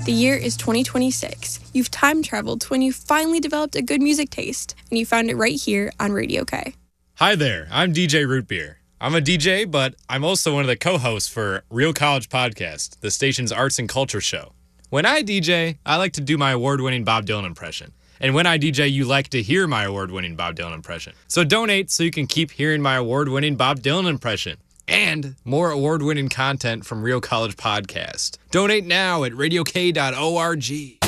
The year is 2026. You've time traveled to when you finally developed a good music taste, and you found it right here on Radio K. Hi there, I'm DJ Root Beer. I'm a DJ, but I'm also one of the co-hosts for Real College Podcast, the station's arts and culture show. When I DJ, I like to do my award-winning Bob Dylan impression. And when I DJ, you like to hear my award-winning Bob Dylan impression. So donate so you can keep hearing my award-winning Bob Dylan impression. And more award-winning content from Real College Podcast. Donate now at radiok.org.